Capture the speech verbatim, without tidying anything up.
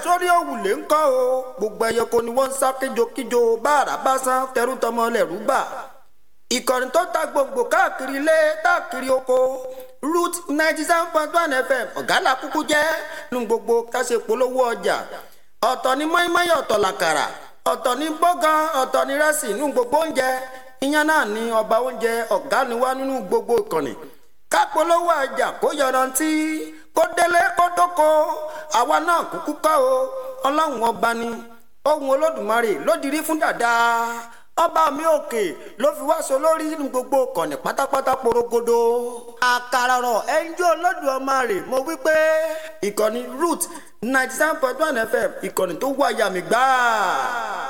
sórí òwúlé ńkọ́ o gbogbo ẹyọkọ ni wọ́n ń sá kíjokíjo báàrà bá sán tẹrú tọmọ lẹ̀rú bà. ìkànnì tó ta gbogbo káàkiri ilé káàkiri oko root ninety seven point one fm ọ̀gá la kúkú jẹ́ nínú gbogbo káṣe polówó ọjà. ọ̀tọ̀ ni mọ́ínmọ́ín ọ̀tọ̀ làkàrà ọ̀tọ̀ ni bọ́gàn ọ̀tọ̀ ni rẹ́sì nínú gbogbo oúnjẹ ìyẹn náà ni ọba oúnjẹ ọ̀gá ni wá nínú gbogbo ìkànnì. ká polówó ọjà kó yọrantí kó délé kó dóko àwa náà kúkú kọ́ o ọlọ́run ọba ni ohun olódùmarè ló dirí fún dáadáa ọba mi òkè ló fi wá so lórí nínú gbogbo ìkànnì pátápátá porogodo. àkàrà ọ̀rọ̀ ẹnjú olódùmarè mo wí pé ìkànnì root ninety seven point one fm ìkànnì tó wáyà mí gbáà.